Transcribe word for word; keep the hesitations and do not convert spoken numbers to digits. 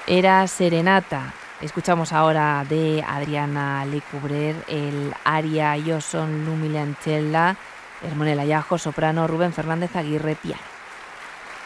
Era Serenata. Escuchamos ahora de Adriana Lecouvreur el aria Io son l'umilantella, Hermone Lallajo, soprano, Rubén Fernández Aguirre, piano.